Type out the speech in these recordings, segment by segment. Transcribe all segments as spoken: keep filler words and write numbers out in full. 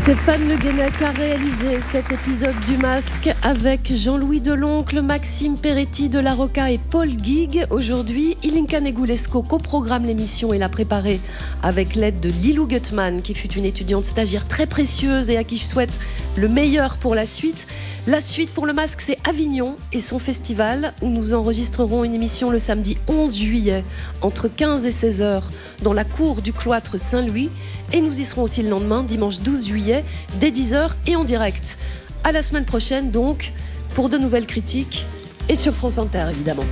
Stéphane Le Guenec a réalisé cet épisode du Masque avec Jean-Louis Deloncle, Maxime Peretti de La Rocca et Paul Guigues. Aujourd'hui, Ilinka Negulesco coprogramme l'émission et l'a préparée avec l'aide de Lilou Gutmann, qui fut une étudiante stagiaire très précieuse et à qui je souhaite le meilleur pour la suite. La suite pour le Masque, c'est Avignon et son festival, où nous enregistrerons une émission le samedi onze juillet, entre quinze et seize heures, dans la cour du cloître Saint-Louis. Et nous y serons aussi le lendemain, dimanche douze juillet, dès dix heures et en direct. À la semaine prochaine, donc, pour de nouvelles critiques, et sur France Inter, évidemment.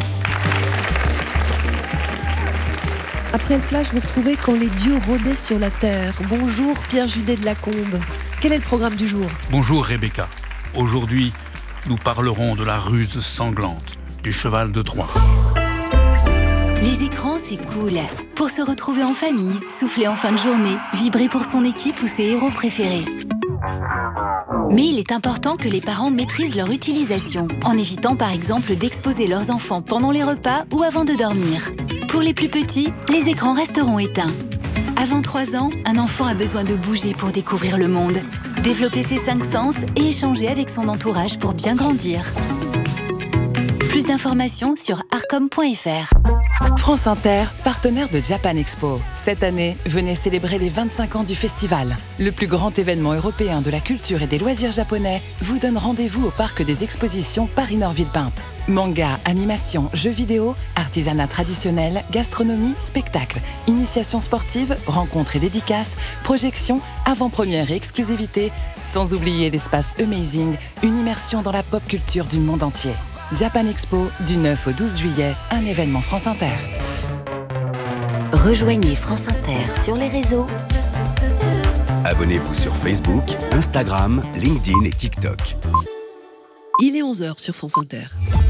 Après le flash, vous retrouvez Quand les dieux rôdaient sur la terre. Bonjour Pierre Judet de Lacombe. Quel est le programme du jour ? Bonjour Rebecca. Aujourd'hui, nous parlerons de la ruse sanglante du cheval de Troie. Les écrans, c'est cool. Pour se retrouver en famille, souffler en fin de journée, vibrer pour son équipe ou ses héros préférés. Mais il est important que les parents maîtrisent leur utilisation, en évitant par exemple d'exposer leurs enfants pendant les repas ou avant de dormir. Pour les plus petits, les écrans resteront éteints. Avant trois ans, un enfant a besoin de bouger pour découvrir le monde, développer ses cinq sens et échanger avec son entourage pour bien grandir. Plus d'informations sur arcom point f r. France Inter, partenaire de Japan Expo. Cette année, venez célébrer les vingt-cinq ans du festival. Le plus grand événement européen de la culture et des loisirs japonais vous donne rendez-vous au parc des expositions Paris-Nord-Villepinte. Manga, animation, jeux vidéo, artisanat traditionnel, gastronomie, spectacle, initiation sportive, rencontres et dédicaces, projections, avant-première et exclusivité, sans oublier l'espace Amazing, une immersion dans la pop culture du monde entier. Japan Expo, du neuf au douze juillet, un événement France Inter. Rejoignez France Inter sur les réseaux. Abonnez-vous sur Facebook, Instagram, LinkedIn et TikTok. Il est onze heures sur France Inter.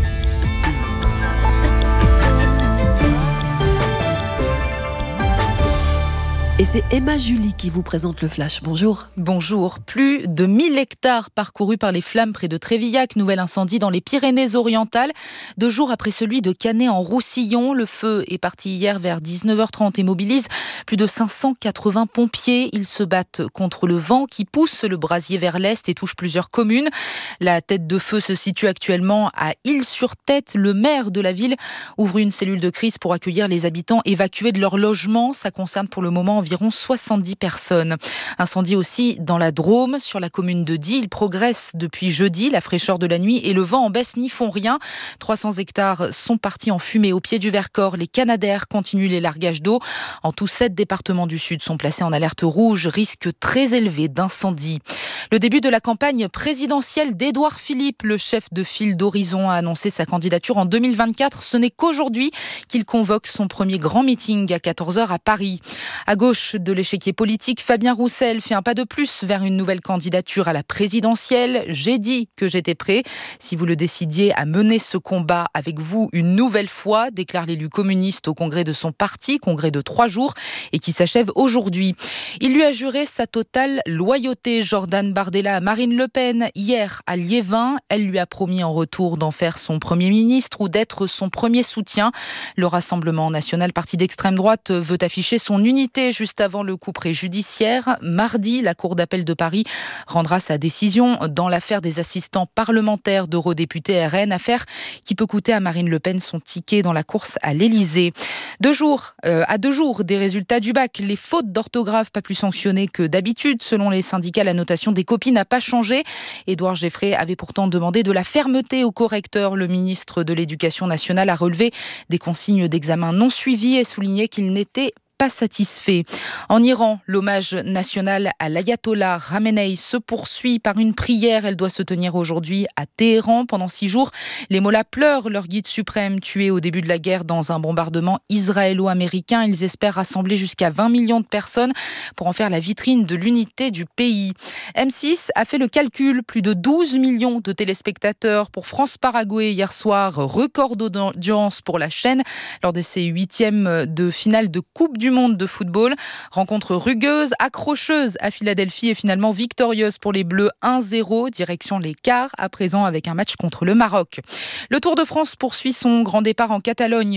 Et c'est Emma Julie qui vous présente le Flash. Bonjour. Bonjour. Plus de mille hectares parcourus par les flammes près de Trévillac. Nouvel incendie dans les Pyrénées-Orientales. Deux jours après celui de Canet en Roussillon. Le feu est parti hier vers dix-neuf heures trente et mobilise plus de cinq cent quatre-vingts pompiers. Ils se battent contre le vent qui pousse le brasier vers l'est et touche plusieurs communes. La tête de feu se situe actuellement à Île-sur-Tête. Le maire de la ville ouvre une cellule de crise pour accueillir les habitants évacués de leur logement. Ça concerne pour le moment environ soixante-dix personnes. Incendie aussi dans la Drôme, sur la commune de Die. Il progresse depuis jeudi. La fraîcheur de la nuit et le vent en baisse n'y font rien. trois cents hectares sont partis en fumée au pied du Vercors. Les Canadaires continuent les largages d'eau. En tout, sept départements du Sud sont placés en alerte rouge. Risque très élevé d'incendie. Le début de la campagne présidentielle d'Édouard Philippe, le chef de file d'Horizon, a annoncé sa candidature en deux mille vingt-quatre. Ce n'est qu'aujourd'hui qu'il convoque son premier grand meeting à quatorze heures à Paris. À gauche de l'échiquier politique, Fabien Roussel fait un pas de plus vers une nouvelle candidature à la présidentielle. J'ai dit que j'étais prêt. Si vous le décidiez à mener ce combat avec vous une nouvelle fois, déclare l'élu communiste au congrès de son parti, congrès de trois jours et qui s'achève aujourd'hui. Il lui a juré sa totale loyauté, Jordan Bardella à Marine Le Pen. Hier, à Liévin, elle lui a promis en retour d'en faire son premier ministre ou d'être son premier soutien. Le Rassemblement national, parti d'extrême droite, veut afficher son unité juste avant le coup préjudiciaire. Mardi, la Cour d'appel de Paris rendra sa décision dans l'affaire des assistants parlementaires d'eurodéputés R N, affaire qui peut coûter à Marine Le Pen son ticket dans la course à l'Élysée. Deux jours, euh, à deux jours des résultats du bac, les fautes d'orthographe pas plus sanctionnées que d'habitude. Selon les syndicats, la notation des copies n'a pas changé. Édouard Geffray avait pourtant demandé de la fermeté aux correcteurs. Le ministre de l'Éducation nationale a relevé des consignes d'examen non suivies et souligné qu'il n'était pas satisfait. En Iran, l'hommage national à l'ayatollah Khamenei se poursuit par une prière. Elle doit se tenir aujourd'hui à Téhéran pendant six jours. Les mollahs pleurent leur guide suprême tué au début de la guerre dans un bombardement israélo-américain. Ils espèrent rassembler jusqu'à vingt millions de personnes pour en faire la vitrine de l'unité du pays. M six a fait le calcul. Plus de douze millions de téléspectateurs pour France-Paraguay hier soir. Record d'audience pour la chaîne lors de ses huitièmes de finale de Coupe du Monde de football. Rencontre rugueuse, accrocheuse à Philadelphie et finalement victorieuse pour les Bleus un zéro. Direction les quarts à présent avec un match contre le Maroc. Le Tour de France poursuit son grand départ en Catalogne.